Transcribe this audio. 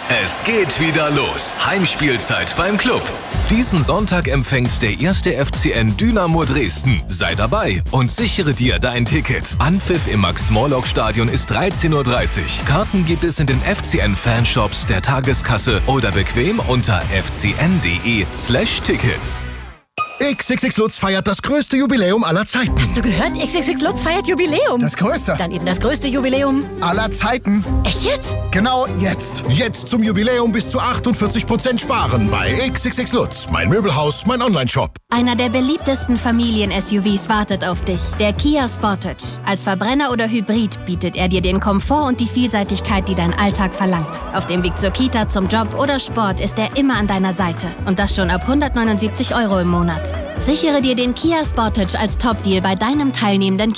Es geht wieder los. Heimspielzeit beim Club. Diesen Sonntag empfängt der 1. FCN Dynamo Dresden. Sei dabei und sichere dir dein Ticket. Anpfiff im Max-Morlock-Stadion ist 13:30 Uhr. Karten gibt es in den FCN-Fanshops, der Tageskasse oder bequem unter fcn.de/Tickets. XXX Lutz feiert das größte Jubiläum aller Zeiten. Hast du gehört? XXX Lutz feiert Jubiläum. Das größte. Dann eben das größte Jubiläum Aller Zeiten. Echt jetzt? Genau jetzt. Jetzt zum Jubiläum bis zu 48% sparen bei XXX Lutz. Mein Möbelhaus, mein Onlineshop. Einer der beliebtesten Familien-SUVs wartet auf dich. Der Kia Sportage. Als Verbrenner oder Hybrid bietet er dir den Komfort und die Vielseitigkeit, die dein Alltag verlangt. Auf dem Weg zur Kita, zum Job oder Sport ist er immer an deiner Seite. Und das schon ab 179 € im Monat. Sichere dir den Kia Sportage als Top-Deal bei deinem teilnehmenden